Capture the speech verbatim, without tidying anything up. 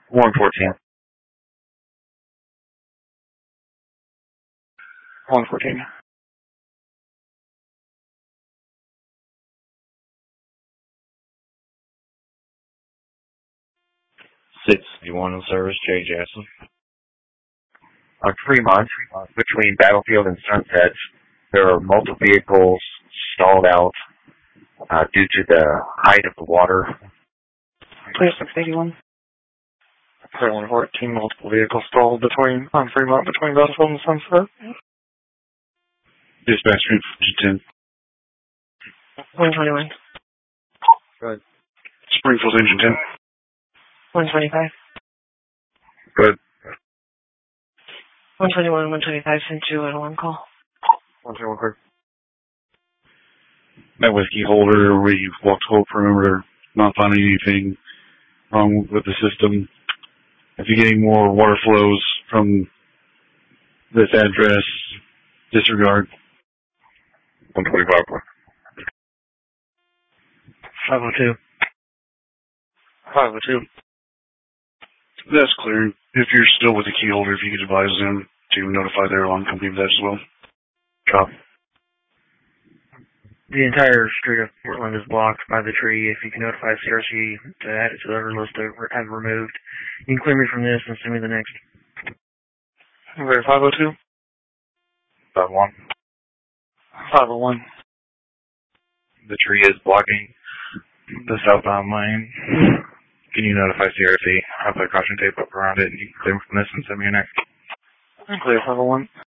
one fourteen. one fourteen. six fifty-one in service, Jay Jackson. On Fremont, between Battlefield and Sunset, there are multiple vehicles stalled out uh, due to the height of the water. Clear six eighty-one. Clear one fourteen, multiple vehicles stalled between on Fremont between Battlefield and Sunset. Dispatch ten. one twenty-one. Good. Springfield engine ten. one twenty-five. Good. one twenty-one, one twenty-five, sent you an alarm call. one twenty-one, clear. That whiskey holder where you walked the whole perimeter, not finding anything wrong with the system. If you're getting more water flows from this address, disregard. one twenty-five. five oh two. five oh two. That's clear. If you're still with the key holder, if you could advise them to notify their alarm company of that as well. Drop. The entire street of Portland is blocked by the tree. If you can notify C R C to add it to the list to have it removed. You can clear me from this and send me the next. Okay, five oh two. five one. five oh one. The tree is blocking the southbound lane. Can you notify C R C? I'll put caution tape up around it and you can clear from this and send me your next. Clear five oh one.